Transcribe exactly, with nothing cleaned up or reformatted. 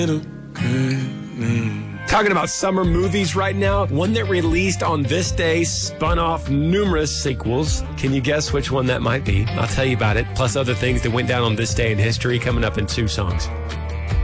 Talking about summer movies right now, one that released on this day spun off numerous sequels. Can you guess which one that might be? I'll tell you about it, plus other things that went down on this day in history coming up in two songs.